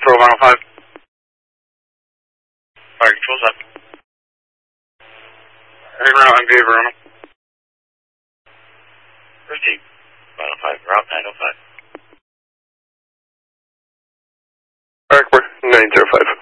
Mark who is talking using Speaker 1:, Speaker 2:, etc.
Speaker 1: Control 105. Fire control's up. Hey, Verona, I'm Dave Verona. Proceed. 105, route 905.
Speaker 2: Airport 905.